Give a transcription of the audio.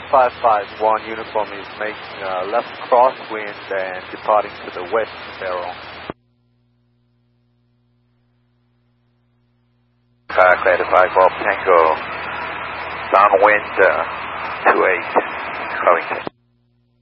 2551 uniform is making a left crosswind and departing to the west barrel. Clear to 5 Golf Tango, downwind 28, Covington.